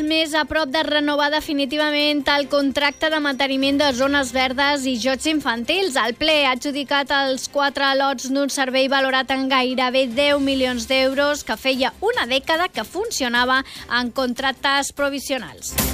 més a prop de renovar definitivament el contracte de manteniment de zones verdes i jocs infantils. El ple ha adjudicat els 4 lots d'un servei valorat en gairebé 10 milions d'euros que feia una dècada que funcionava en contractes provisionals.